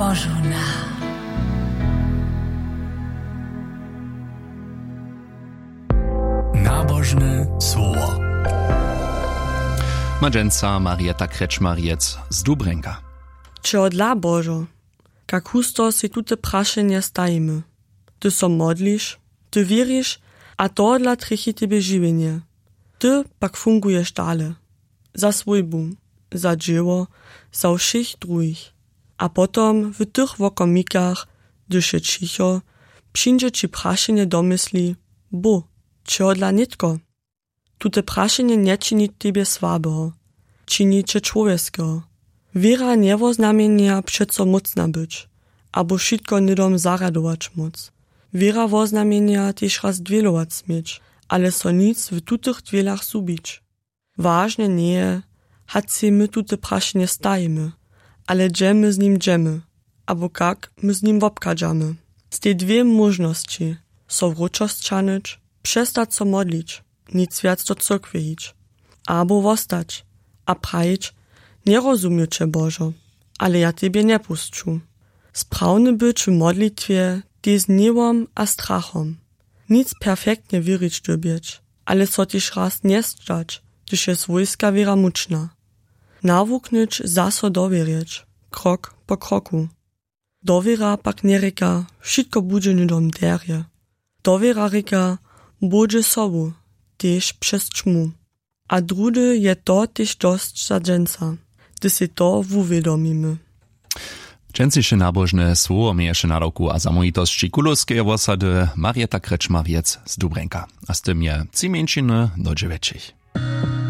Bożuna. Nabożne słowo. Madżenca Marieta Kreczmariec z Dubrenka. Čo dla Božo, kak husto si tute prašenje stajimy. Ty so modliš, ty wierzysz, a to dla trichy tebe żywienie. Ty pak fungujesz dalej. Za swójbu, za dzieło, za všich druhých. A potom w tych wokomikach, gdyż je cicho, przyjdzie ci prašenje do mysli, bo, čo dla nitko? Tute prašenje nie czyni tebe słabego, czyni cię człowieckiego. Wiera nie woznamienia przeco mocna być, abo wszystko nidom zaradować moc. Wiera woznamienia też raz dwielować smieć, ale so nic w tutych dwielach subić. Ważne nie je, hac my tute prašenje stajemy, ale gdzie my z nim dżemy, abo kak my z nim wopkadzamy. Z tej dwie możności so wróczost czanyć, przestać so modlić, nic wiac do cyrkwy iść, abo wostać, a prajić, nie rozumiem cię, Bożo, ale ja Tebie nie puszczu. Sprawny być w modlitwie, ty z niebom a strachom. Nic perfektnie wierzyć dobieć, ale so też raz nie stać, gdyż jest wojska wiera muczna. Nawuknąć zaso dowierzyć, krok po kroku. Dowiera pak nie reka, wszystko będzie nidom derje. Dowiera reka, będzie sobu, też przez czmu. A drudy je to też dość za dżęca, gdy si to uwiadomimy. Dżęcisze nabożne słowo miejesze nadawku a zamówitości Kulowskiej osady Marieta Kreczmariec z Dubrenka. A z tym je 3 do 9.